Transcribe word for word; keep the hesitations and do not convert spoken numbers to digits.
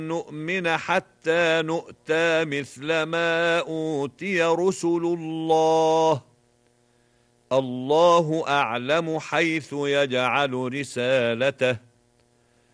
نؤمن حتى نؤتى مثل ما أوتي رسل الله الله أعلم حيث يجعل رسالته